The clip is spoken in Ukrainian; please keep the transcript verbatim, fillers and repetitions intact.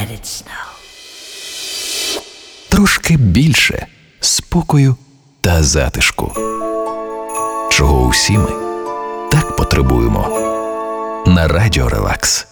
let it snow. Трошки більше спокою та затишку, чого усі ми так потребуємо. На Радіо Релакс.